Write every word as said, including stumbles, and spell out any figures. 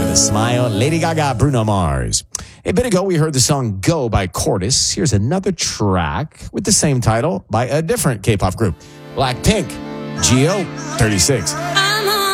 The Smile, Lady Gaga, Bruno Mars. A bit ago, we heard the song Go by Cortis. Here's another track with the same title by a different K-pop group, Blackpink, G O thirty-six.